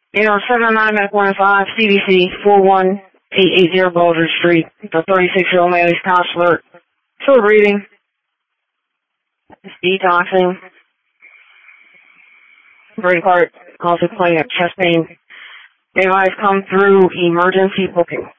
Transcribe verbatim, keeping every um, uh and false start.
You know, seven nine Medical one five, C D C four one eight eight zero Baldridge Street. The thirty-six-year-old man is consular. Still breathing. It's detoxing. Brain part, also playing at chest pain. They might come through emergency booking.